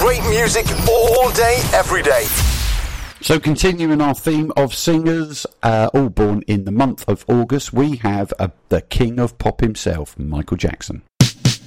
great music all day, every day. So continuing our theme of singers, all born in the month of August, we have the king of pop himself, Michael Jackson.